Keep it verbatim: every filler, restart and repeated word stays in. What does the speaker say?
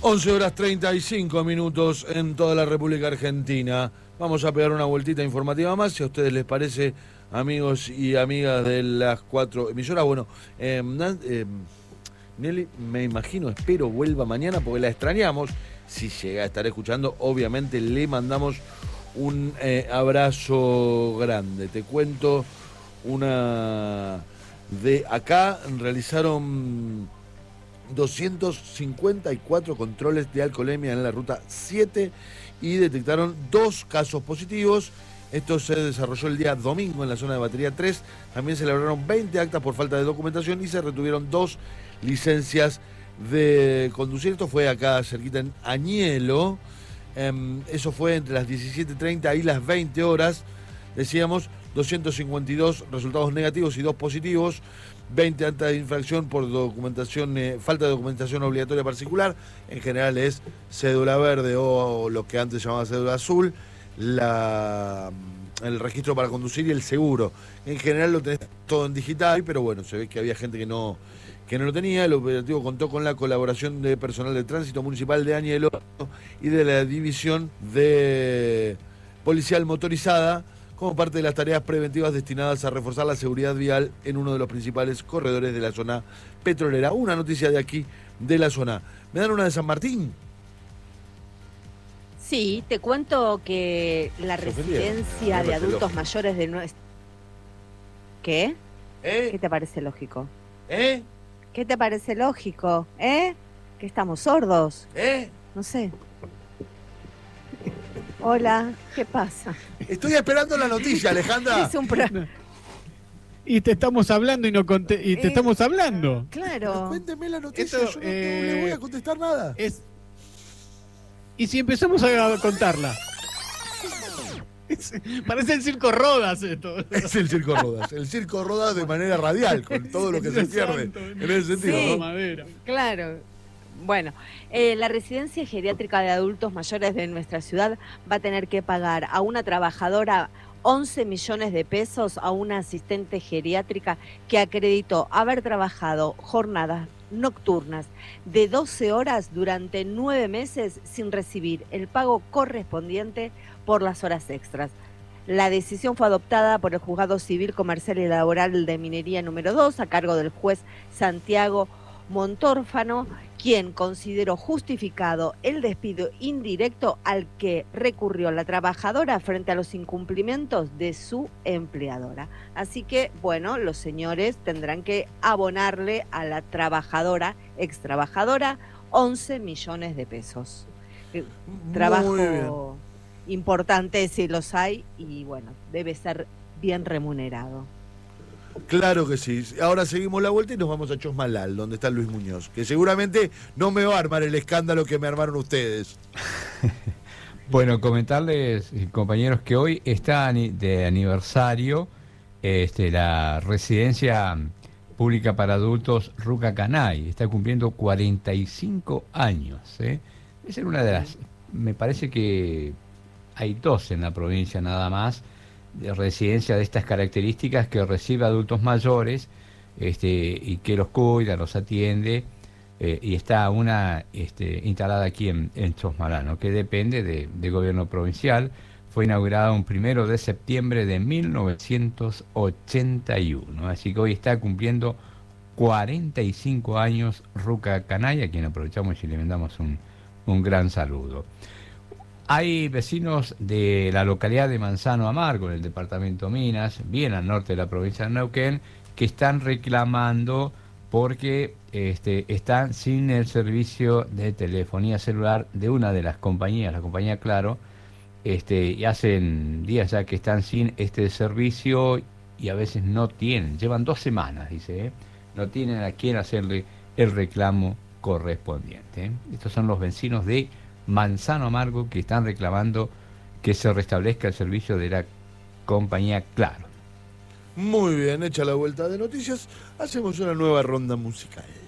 once horas treinta y cinco minutos en toda la República Argentina. Vamos a pegar una vueltita informativa más, si a ustedes les parece, amigos y amigas de las cuatro emisoras. Bueno, eh, eh, Nelly, me imagino, espero vuelva mañana porque la extrañamos. Si llega a estar escuchando, obviamente le mandamos un eh, abrazo grande. Te cuento una de acá, realizaron doscientos cincuenta y cuatro controles de alcoholemia en la ruta siete y detectaron dos casos positivos. Esto se desarrolló el día domingo en la zona de Batería tres. También se elaboraron veinte actas por falta de documentación y se retuvieron dos licencias de conducir. Esto fue acá cerquita en Añelo. Eh, eso fue entre las diecisiete treinta y las veinte horas. Decíamos, doscientos cincuenta y dos resultados negativos y dos positivos. veinte actas de infracción por documentación, eh, falta de documentación obligatoria particular. En general es cédula verde o, o lo que antes llamaba cédula azul, la, el registro para conducir y el seguro. En general lo tenés todo en digital, pero bueno, se ve que había gente que no, que no lo tenía. El operativo contó con la colaboración de personal de tránsito municipal de Añelo y de la división de policial motorizada, como parte de las tareas preventivas destinadas a reforzar la seguridad vial en uno de los principales corredores de la zona petrolera. Una noticia de aquí, de la zona. ¿Me dan una de San Martín? Sí, te cuento que la residencia de adultos mayores de nuestro... ¿Qué? ¿Eh? ¿Qué te parece lógico? ¿Eh? ¿Qué te parece lógico? ¿Eh? ¿Que estamos sordos? ¿Eh? No sé. Hola, ¿qué pasa? Estoy esperando la noticia, Alejandra. Es un pro... Y te estamos hablando y no conte... y te Eh, estamos hablando. Claro. Cuénteme la noticia, Esto, yo no, eh, no le voy a contestar nada. Es... Y si empezamos a contarla. Es... Parece el Circo Rodas esto. Es el Circo Rodas. El Circo Rodas de manera radial, con todo lo que se pierde. En ese sentido, Sí. ¿no? Madera. Claro. Bueno, eh, la residencia geriátrica de adultos mayores de nuestra ciudad va a tener que pagar a una trabajadora once millones de pesos, a una asistente geriátrica que acreditó haber trabajado jornadas nocturnas de doce horas durante nueve meses sin recibir el pago correspondiente por las horas extras. La decisión fue adoptada por el Juzgado Civil, Comercial y Laboral de Minería número dos, a cargo del juez Santiago Montórfano, quien consideró justificado el despido indirecto al que recurrió la trabajadora frente a los incumplimientos de su empleadora. Así que, bueno, los señores tendrán que abonarle a la trabajadora, ex trabajadora, once millones de pesos. Trabajo importante si los hay y, bueno, debe ser bien remunerado. Claro que sí. Ahora seguimos la vuelta y nos vamos a Chosmalal, donde está Luis Muñoz, que seguramente no me va a armar el escándalo que me armaron ustedes. Bueno, comentarles, compañeros, que hoy está de aniversario este, la residencia pública para adultos Ruca Canay. Está cumpliendo cuarenta y cinco años. ¿eh? Es una de las... Me parece que hay dos en la provincia nada más, de residencia de estas características, que recibe adultos mayores este, y que los cuida, los atiende, eh, y está una este, instalada aquí en, en Chosmalal, que depende de, de gobierno provincial. Fue inaugurada un primero de septiembre de mil novecientos ochenta y uno, así que hoy está cumpliendo cuarenta y cinco años Ruca Canay, a quien aprovechamos y le mandamos un, un gran saludo. Hay vecinos de la localidad de Manzano Amargo, en el departamento Minas, bien al norte de la provincia de Neuquén, que están reclamando porque este, están sin el servicio de telefonía celular de una de las compañías, la compañía Claro, este, y hacen días ya que están sin este servicio y a veces no tienen, llevan dos semanas, dice, ¿eh? no tienen a quién hacerle el reclamo correspondiente. ¿eh? Estos son los vecinos de Manzano Amargo que están reclamando que se restablezca el servicio de la compañía Claro. Muy bien, hecha la vuelta de noticias, hacemos una nueva ronda musical.